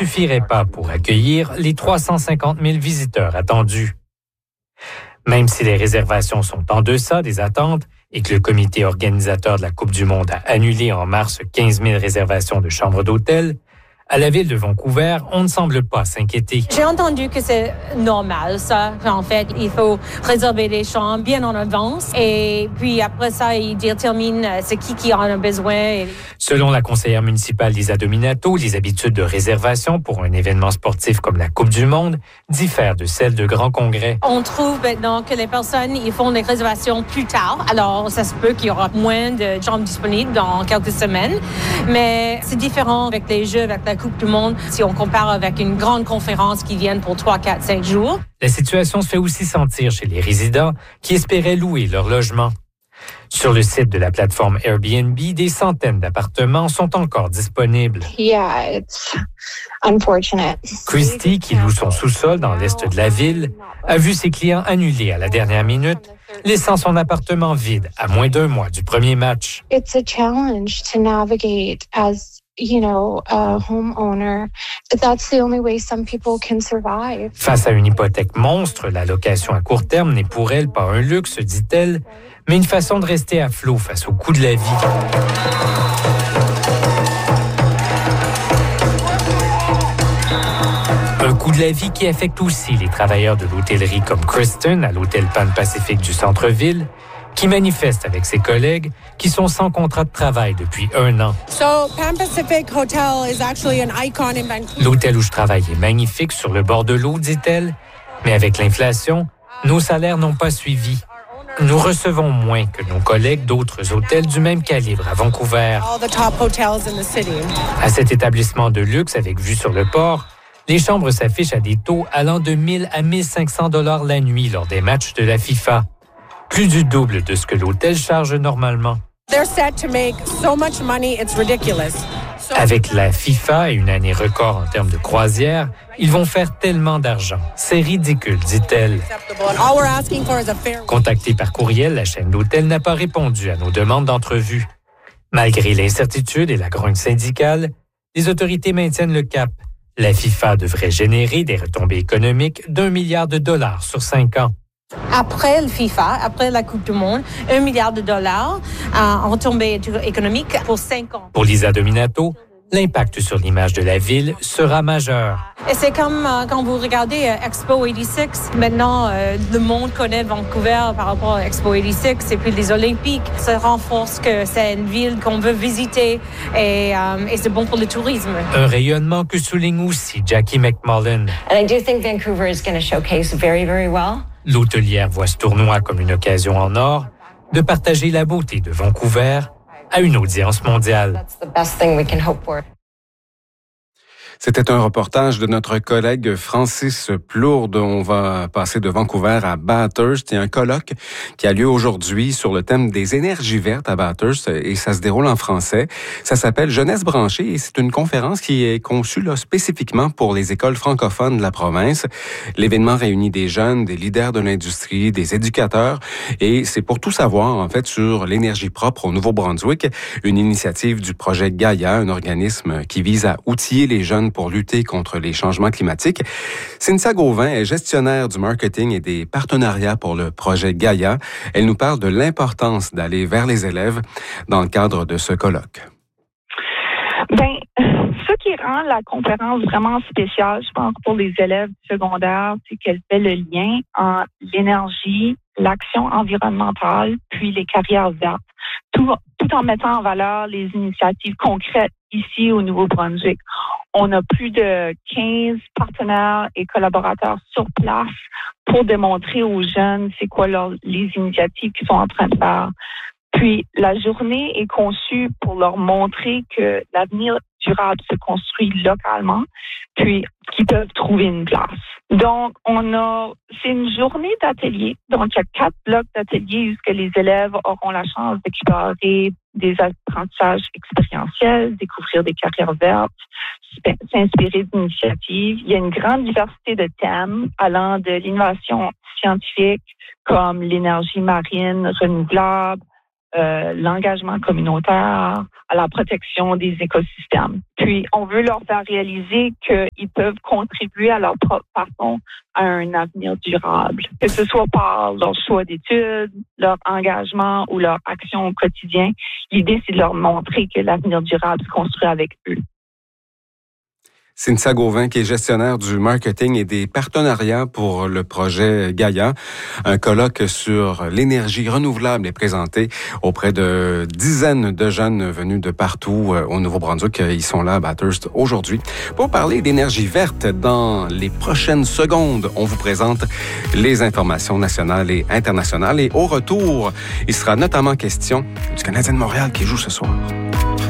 suffirait pas pour accueillir les 350 000 visiteurs attendus. Même si les réservations sont en deçà des attentes et que le comité organisateur de la Coupe du monde a annulé en mars 15 000 réservations de chambres d'hôtel, à la ville de Vancouver, on ne semble pas s'inquiéter. J'ai entendu que c'est normal, ça. En fait, il faut réserver les chambres bien en avance et puis après ça, ils déterminent c'est qui en a besoin. Selon la conseillère municipale Lisa Dominato, les habitudes de réservation pour un événement sportif comme la Coupe du monde diffèrent de celles de grands congrès. On trouve maintenant que les personnes, ils font des réservations plus tard. Alors, ça se peut qu'il y aura moins de chambres disponibles dans quelques semaines. Mais c'est différent avec les Jeux, avec la Coupe du monde, si on compare avec une grande conférence qui vient pour 3, 4, 5 jours. La situation se fait aussi sentir chez les résidents qui espéraient louer leur logement. Sur le site de la plateforme Airbnb, des centaines d'appartements sont encore disponibles. Yeah, it's unfortunate. Christy, qui loue son sous-sol dans l'est de la ville, a vu ses clients annulés à la dernière minute, laissant son appartement vide à moins d'1 mois du premier match. It's a challenge to navigate as a homeowner. That's the only way some people can survive. Face à une hypothèque monstre, la location à court terme n'est pour elle pas un luxe, dit-elle, mais une façon de rester à flot face au coût de la vie. Un coût de la vie qui affecte aussi les travailleurs de l'hôtellerie comme Kristen à l'hôtel Pan Pacific du centre-ville, qui manifeste avec ses collègues qui sont sans contrat de travail depuis 1 an. Pan Pacific Hotel is actually an icon in Vancouver. L'hôtel où je travaille est magnifique sur le bord de l'eau, dit-elle, mais avec l'inflation, nos salaires n'ont pas suivi. Nous recevons moins que nos collègues d'autres hôtels du même calibre à Vancouver. All the top hotels in the city. À cet établissement de luxe avec vue sur le port, les chambres s'affichent à des taux allant de 1 000 à 1 500 $ la nuit lors des matchs de la FIFA. Plus du double de ce que l'hôtel charge normalement. They're set to make so much money, it's ridiculous. Avec la FIFA et une année record en termes de croisière, ils vont faire tellement d'argent. C'est ridicule, dit-elle. All we're asking for is a fair... Contactée par courriel, la chaîne d'hôtels n'a pas répondu à nos demandes d'entrevue. Malgré l'incertitude et la grogne syndicale, les autorités maintiennent le cap. La FIFA devrait générer des retombées économiques d'1 milliard de dollars sur 5 ans. Après le FIFA, après la Coupe du monde, $1 milliard en retombées économiques pour 5 ans. Pour Lisa Dominato, l'impact sur l'image de la ville sera majeur. Et c'est comme quand vous regardez Expo 86. Maintenant, le monde connaît Vancouver par rapport à Expo 86 et puis les Olympiques. Ça renforce que c'est une ville qu'on veut visiter et c'est bon pour le tourisme. Un rayonnement que souligne aussi Jackie McMullen. And I do think Vancouver is going to showcase very, very well. L'hôtelière voit ce tournoi comme une occasion en or de partager la beauté de Vancouver à une audience mondiale. That's the best thing we can hope for. C'était un reportage de notre collègue Francis Plourde. On va passer de Vancouver à Bathurst. Il y a un colloque qui a lieu aujourd'hui sur le thème des énergies vertes à Bathurst et ça se déroule en français. Ça s'appelle Jeunesse branchée et c'est une conférence qui est conçue là, spécifiquement pour les écoles francophones de la province. L'événement réunit des jeunes, des leaders de l'industrie, des éducateurs et c'est pour tout savoir en fait sur l'énergie propre au Nouveau-Brunswick, une initiative du projet Gaia, un organisme qui vise à outiller les jeunes pour lutter contre les changements climatiques. Cynthia Gauvin est gestionnaire du marketing et des partenariats pour le projet Gaia. Elle nous parle de l'importance d'aller vers les élèves dans le cadre de ce colloque. Ce qui rend la conférence vraiment spéciale, je pense, pour les élèves secondaires, c'est qu'elle fait le lien entre l'énergie, l'action environnementale, puis les carrières vertes, tout en mettant en valeur les initiatives concrètes ici au Nouveau-Brunswick. On a plus de 15 partenaires et collaborateurs sur place pour démontrer aux jeunes c'est quoi les initiatives qu'ils sont en train de faire. Puis, la journée est conçue pour leur montrer que l'avenir durable se construit localement, puis qu'ils peuvent trouver une place. Donc, c'est une journée d'atelier. Donc, il y a 4 blocs d'ateliers où les élèves auront la chance d'explorer des apprentissages expérientiels, découvrir des carrières vertes, s'inspirer d'initiatives. Il y a une grande diversité de thèmes allant de l'innovation scientifique comme l'énergie marine renouvelable, l'engagement communautaire, à la protection des écosystèmes. Puis, on veut leur faire réaliser qu'ils peuvent contribuer à leur propre façon à un avenir durable, que ce soit par leur choix d'études, leur engagement ou leur action au quotidien. L'idée, c'est de leur montrer que l'avenir durable se construit avec eux. Cynthia Gauvin, qui est gestionnaire du marketing et des partenariats pour le projet Gaia. Un colloque sur l'énergie renouvelable est présenté auprès de dizaines de jeunes venus de partout au Nouveau-Brunswick. Ils sont là à Bathurst aujourd'hui. Pour parler d'énergie verte, dans les prochaines secondes, on vous présente les informations nationales et internationales. Et au retour, il sera notamment question du Canadien de Montréal qui joue ce soir.